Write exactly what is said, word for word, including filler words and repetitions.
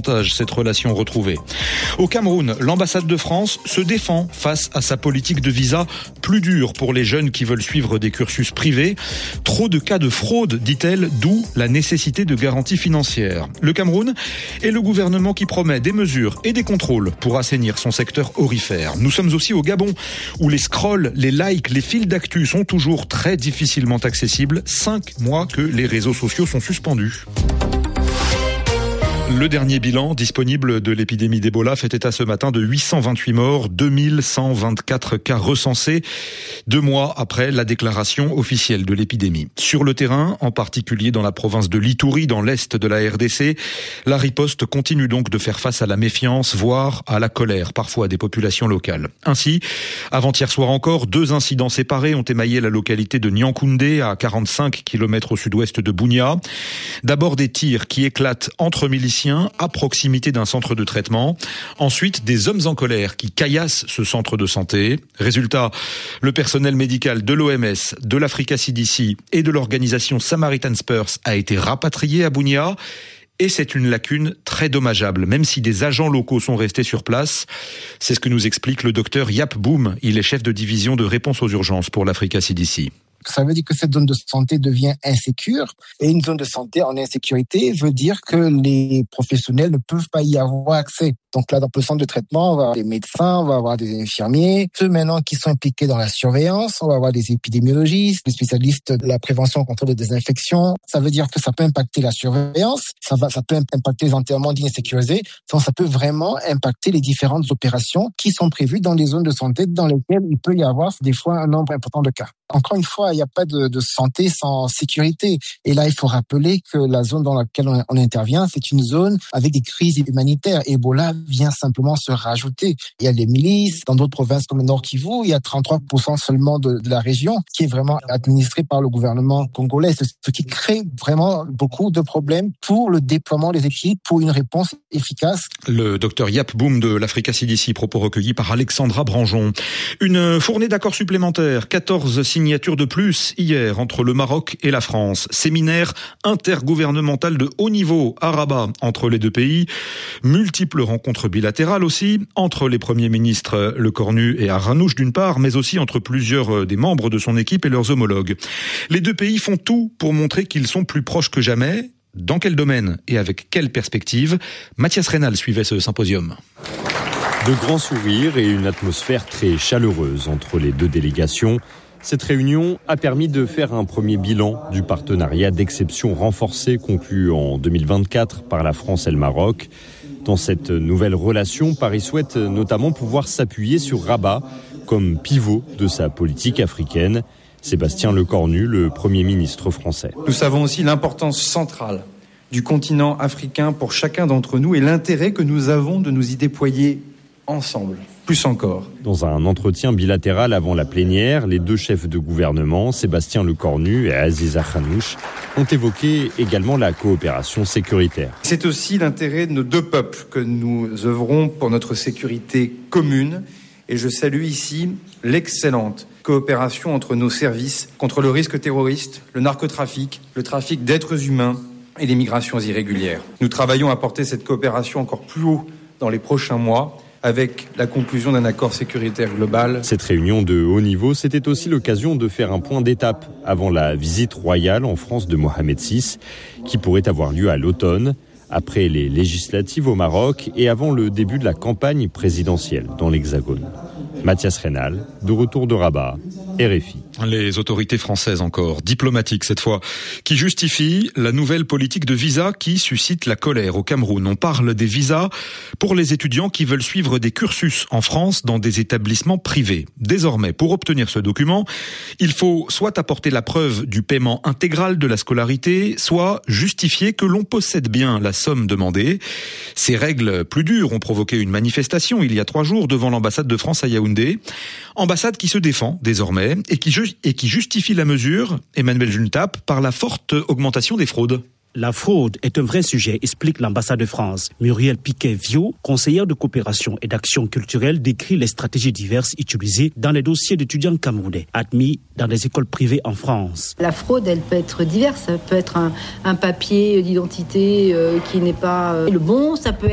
davantage cette relation retrouvée. Au Cameroun, l'ambassade de France se défend face à sa politique de visa plus dure pour les jeunes qui veulent suivre des cursus privés. Trop de cas de fraude, dit-elle, d'où la nécessité de garanties financières. Le Cameroun est le gouvernement qui promet des mesures et des contrôles pour assainir son secteur aurifère. Nous sommes aussi au Gabon, où les scrolls, les likes, les fils d'actu sont toujours très difficilement accessibles, cinq mois que les réseaux sociaux sont suspendus. Le dernier bilan disponible de l'épidémie d'Ebola fait état ce matin de huit cent vingt-huit morts, deux mille cent vingt-quatre cas recensés, deux mois après la déclaration officielle de l'épidémie. Sur le terrain, en particulier dans la province de l'Ituri, dans l'est de la R D C, la riposte continue donc de faire face à la méfiance, voire à la colère, parfois des populations locales. Ainsi, avant-hier soir encore, deux incidents séparés ont émaillé la localité de Nyankoundé, à quarante-cinq kilomètres au sud-ouest de Bunia. D'abord des tirs qui éclatent entre miliciens à proximité d'un centre de traitement. Ensuite, des hommes en colère qui caillassent ce centre de santé. Résultat, le personnel médical de l'O M S, de l'Africa C D C et de l'organisation Samaritan Spurs a été rapatrié à Bunia. Et c'est une lacune très dommageable, même si des agents locaux sont restés sur place. C'est ce que nous explique le docteur Yap Boum. Il est chef de division de réponse aux urgences pour l'Africa C D C. Ça veut dire que cette zone de santé devient insécure. Et une zone de santé en insécurité veut dire que les professionnels ne peuvent pas y avoir accès. Donc là, dans le centre de traitement, on va avoir des médecins, on va avoir des infirmiers, ceux maintenant qui sont impliqués dans la surveillance, on va avoir des épidémiologistes, des spécialistes de la prévention et contrôle des désinfections. Ça veut dire que ça peut impacter la surveillance, ça va, ça peut impacter les enterrements dits insécurisés, donc ça peut vraiment impacter les différentes opérations qui sont prévues dans les zones de santé dans lesquelles il peut y avoir des fois un nombre important de cas. Encore une fois, il n'y a pas de, de santé sans sécurité. Et là, il faut rappeler que la zone dans laquelle on, on intervient, c'est une zone avec des crises humanitaires. Ebola vient simplement se rajouter. Il y a les milices dans d'autres provinces comme le Nord Kivu. Il y a trente-trois pour cent seulement de, de la région qui est vraiment administrée par le gouvernement congolais. C'est ce qui crée vraiment beaucoup de problèmes pour le déploiement des équipes, pour une réponse efficace. Le docteur Yap Boum de l'Africa C D C, propos recueillis par Alexandra Branjon. Une fournée d'accords supplémentaires, quatorze signatures de plus hier entre le Maroc et la France. Séminaire intergouvernemental de haut niveau à Rabat entre les deux pays. Multiples rencontres bilatérales aussi entre les premiers ministres Le Cornu et Arranouch d'une part, mais aussi entre plusieurs des membres de son équipe et leurs homologues. Les deux pays font tout pour montrer qu'ils sont plus proches que jamais. Dans quel domaine et avec quelle perspective? Mathias Reynal suivait ce symposium. De grands sourires et une atmosphère très chaleureuse entre les deux délégations. Cette réunion a permis de faire un premier bilan du partenariat d'exception renforcé conclu en deux mille vingt-quatre par la France et le Maroc. Dans cette nouvelle relation, Paris souhaite notamment pouvoir s'appuyer sur Rabat comme pivot de sa politique africaine. Sébastien Lecornu, le Premier ministre français. Nous savons aussi l'importance centrale du continent africain pour chacun d'entre nous et l'intérêt que nous avons de nous y déployer ensemble. Plus encore. Dans un entretien bilatéral avant la plénière, les deux chefs de gouvernement, Sébastien Lecornu et Aziz Arranouch, ont évoqué également la coopération sécuritaire. C'est aussi l'intérêt de nos deux peuples que nous œuvrons pour notre sécurité commune. Et je salue ici l'excellente coopération entre nos services contre le risque terroriste, le narcotrafic, le trafic d'êtres humains et les migrations irrégulières. Nous travaillons à porter cette coopération encore plus haut dans les prochains mois, avec la conclusion d'un accord sécuritaire global. Cette réunion de haut niveau, c'était aussi l'occasion de faire un point d'étape avant la visite royale en France de Mohamed six, qui pourrait avoir lieu à l'automne, après les législatives au Maroc et avant le début de la campagne présidentielle dans l'Hexagone. Mathias Reynal, de retour de Rabat, R F I. Les autorités françaises encore, diplomatiques cette fois, qui justifient la nouvelle politique de visa qui suscite la colère au Cameroun. On parle des visas pour les étudiants qui veulent suivre des cursus en France dans des établissements privés. Désormais, pour obtenir ce document, il faut soit apporter la preuve du paiement intégral de la scolarité, soit justifier que l'on possède bien la somme demandée. Ces règles plus dures ont provoqué une manifestation il y a trois jours devant l'ambassade de France à Yaoundé. Ambassade qui se défend désormais et qui, et qui justifie la mesure, Emmanuel Juntap, par la forte augmentation des fraudes. La fraude est un vrai sujet, explique l'ambassade de France. Muriel Piquet-Viau, conseillère de coopération et d'action culturelle, décrit les stratégies diverses utilisées dans les dossiers d'étudiants camerounais admis dans des écoles privées en France. La fraude, elle peut être diverse. Ça peut être un, un papier d'identité euh, qui n'est pas euh, le bon. Ça peut